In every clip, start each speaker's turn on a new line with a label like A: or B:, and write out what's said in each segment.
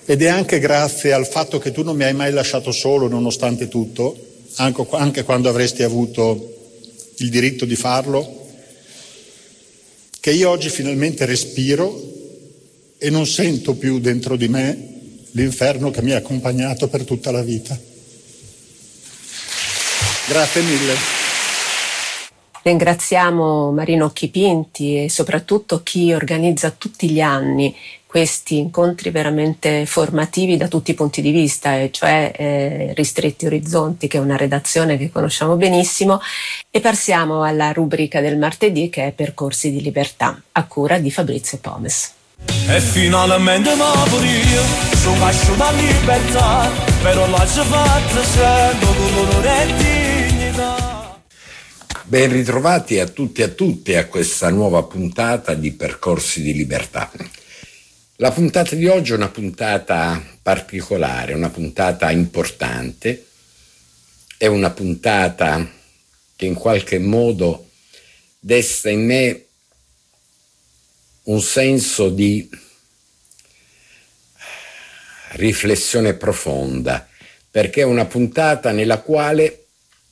A: ed è anche grazie al fatto che tu non mi hai mai lasciato solo nonostante tutto, anche quando avresti avuto il diritto di farlo, che io oggi finalmente respiro e non sento più dentro di me l'inferno che mi ha accompagnato per tutta la vita. Grazie mille.
B: Ringraziamo Marino Occhipinti e soprattutto chi organizza tutti gli anni questi incontri veramente formativi da tutti i punti di vista, e cioè Ristretti Orizzonti, che è una redazione che conosciamo benissimo, e passiamo alla rubrica del martedì, che è Percorsi di Libertà, a cura di Fabrizio Pomes.
C: E finalmente io sono casciuto da libertà, però lascio fatta sempre con l'onore e dignità.
D: Ben ritrovati a tutti e a tutte a questa nuova puntata di Percorsi di Libertà. La puntata di oggi è una puntata particolare, una puntata importante, è una puntata che in qualche modo desta in me un senso di riflessione profonda, perché è una puntata nella quale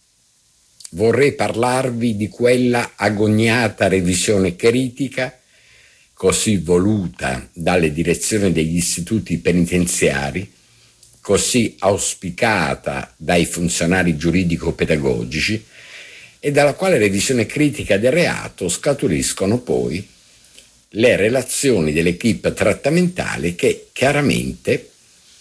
D: vorrei parlarvi di quella agognata revisione critica così voluta dalle direzioni degli istituti penitenziari, così auspicata dai funzionari giuridico-pedagogici, e dalla quale revisione critica del reato scaturiscono poi le relazioni dell'equipe trattamentale, che chiaramente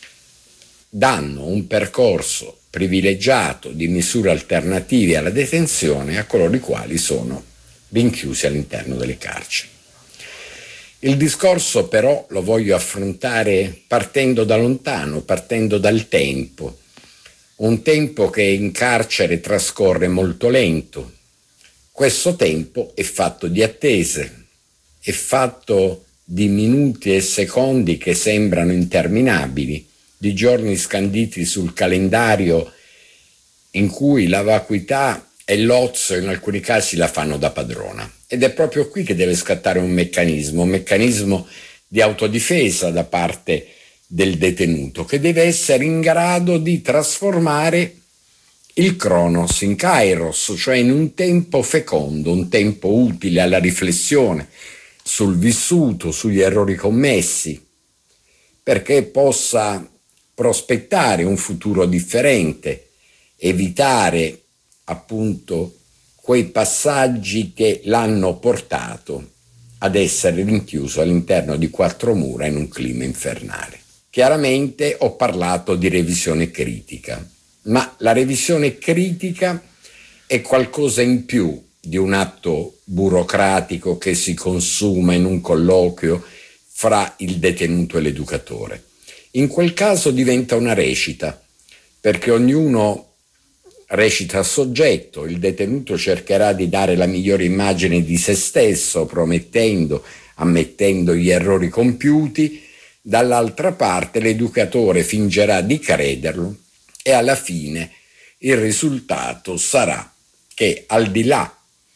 D: danno un percorso privilegiato di misure alternative alla detenzione a coloro i quali sono rinchiusi all'interno delle carceri. Il discorso però lo voglio affrontare partendo da lontano, partendo dal tempo, un tempo che in carcere trascorre molto lento. Questo tempo è fatto di attese, è fatto di minuti e secondi che sembrano interminabili, di giorni scanditi sul calendario in cui la vacuità e l'ozio in alcuni casi la fanno da padrona. Ed è proprio qui che deve scattare un meccanismo di autodifesa da parte del detenuto, che deve essere in grado di trasformare il Cronos in Kairos, cioè in un tempo fecondo, un tempo utile alla riflessione sul vissuto, sugli errori commessi, perché possa prospettare un futuro differente, evitare appunto quei passaggi che l'hanno portato ad essere rinchiuso all'interno di quattro mura in un clima infernale. Chiaramente ho parlato di revisione critica, ma la revisione critica è qualcosa in più di un atto burocratico che si consuma in un colloquio fra il detenuto e l'educatore. In quel caso diventa una recita, perché ognuno recita a soggetto, il detenuto cercherà di dare la migliore immagine di se stesso, promettendo, ammettendo gli errori compiuti, dall'altra parte l'educatore fingerà di crederlo e alla fine il risultato sarà che, al di là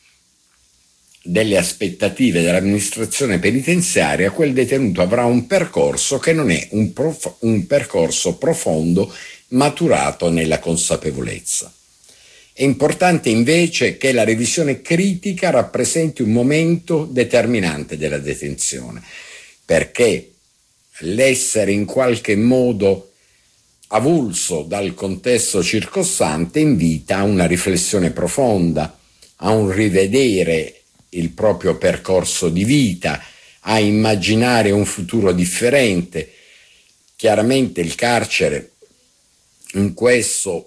D: delle aspettative dell'amministrazione penitenziaria, quel detenuto avrà un percorso che non è un percorso profondo, maturato nella consapevolezza. È importante invece che la revisione critica rappresenti un momento determinante della detenzione, perché l'essere in qualche modo avulso dal contesto circostante invita a una riflessione profonda, a un rivedere il proprio percorso di vita, a immaginare un futuro differente. Chiaramente il carcere in questo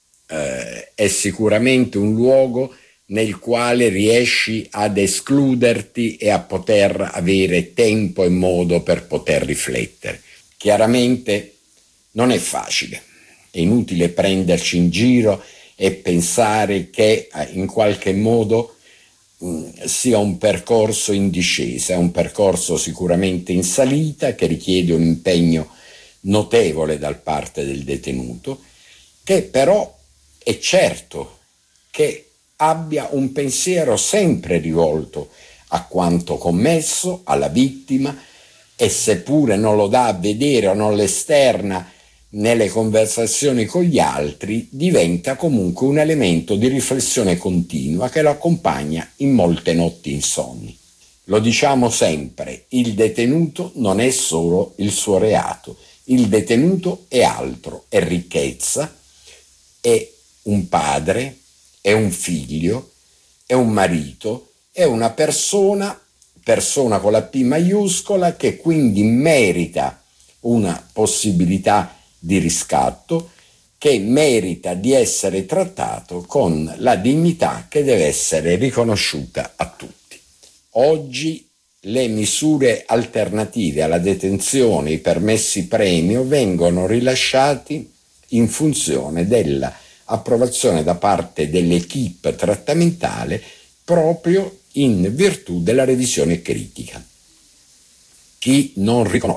D: è sicuramente un luogo nel quale riesci ad escluderti e a poter avere tempo e modo per poter riflettere. Chiaramente non è facile, è inutile prenderci in giro e pensare che in qualche modo sia un percorso in discesa, è un percorso sicuramente in salita che richiede un impegno notevole da parte del detenuto, che però è certo che abbia un pensiero sempre rivolto a quanto commesso, alla vittima e seppure non lo dà a vedere o non l'esterna nelle conversazioni con gli altri, diventa comunque un elemento di riflessione continua che lo accompagna in molte notti insonni. Lo diciamo sempre, il detenuto non è solo il suo reato, il detenuto è altro, è ricchezza, è un padre, è un figlio, è un marito, è una persona con la P maiuscola, che quindi merita una possibilità di riscatto, che merita di essere trattato con la dignità che deve essere riconosciuta a tutti. Oggi le misure alternative alla detenzione, i permessi premio, vengono rilasciati in funzione dell'approvazione da parte dell'equipe trattamentale proprio in virtù della revisione critica. Chi non riconosce